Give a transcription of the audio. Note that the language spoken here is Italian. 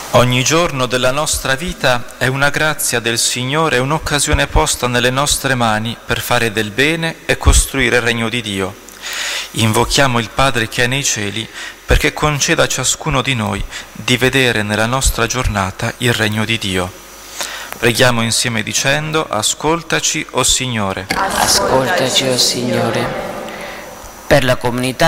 Ogni giorno della nostra vita è una grazia del Signore, è un'occasione posta nelle nostre mani per fare del bene e costruire il regno di Dio. Invochiamo il Padre che è nei cieli perché conceda a ciascuno di noi di vedere nella nostra giornata il regno di Dio. Preghiamo insieme dicendo: ascoltaci, o Signore. Ascoltaci, o Signore. Per la comunità